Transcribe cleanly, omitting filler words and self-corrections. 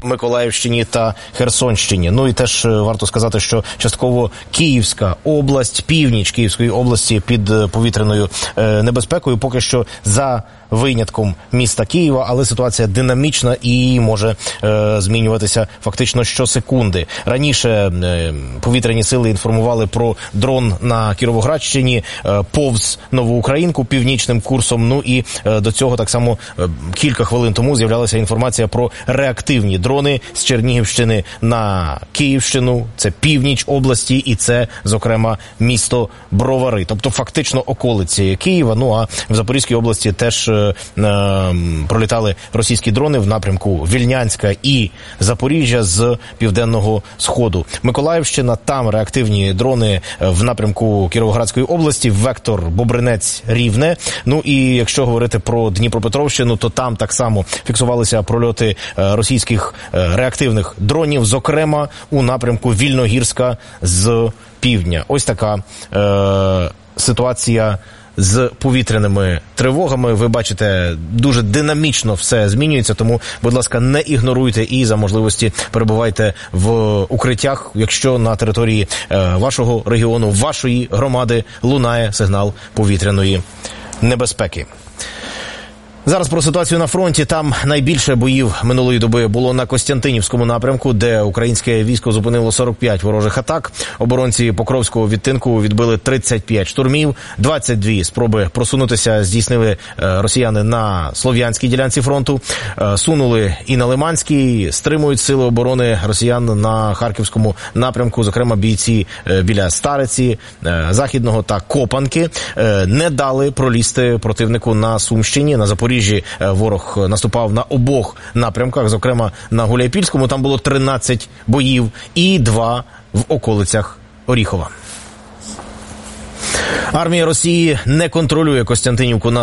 Миколаївщині та Херсонщині. Ну і теж варто сказати, що частково Київська область, північ Київської області під повітряною небезпекою. Поки що за винятком міста Києва, але ситуація динамічна і може змінюватися фактично щосекунди. Раніше повітряні сили інформували про дрон на Кіровоградщині повз Новоукраїнку північним курсом. Ну і до цього так само кілька хвилин тому з'являлася інформація про реактивні дрони з Чернігівщини на Київщину. Це північ області і це, зокрема, місто Бровари. Тобто фактично околиці Києва. Ну а в Запорізькій області теж пролітали російські дрони в напрямку Вільнянська і Запоріжжя з південного сходу. Миколаївщина, там реактивні дрони в напрямку Кіровоградської області, вектор Бобринець-Рівне. Ну і якщо говорити про Дніпропетровщину, то там так само фіксувалися прольоти російських реактивних дронів, зокрема у напрямку Вільногірська з півдня. Ось така ситуація з повітряними тривогами. Ви бачите, дуже динамічно все змінюється, тому, будь ласка, не ігноруйте і за можливості перебувайте в укриттях, якщо на території вашого регіону, вашої громади лунає сигнал повітряної небезпеки. Зараз про ситуацію на фронті. Там найбільше боїв минулої доби було на Костянтинівському напрямку, де українське військо зупинило 45 ворожих атак. Оборонці Покровського відтинку відбили 35 штурмів, 22 спроби просунутися здійснили росіяни на Слов'янській ділянці фронту. Сунули і на Лиманській, стримують сили оборони росіян на Харківському напрямку, зокрема бійці біля Стариці, Західного та Копанки. Не дали пролізти противнику на Сумщині, на Запоріжжі. Ворог наступав на обох напрямках, зокрема на Гуляйпільському, там було 13 боїв і 2 в околицях Оріхова. Армія Росії не контролює Костянтинівку на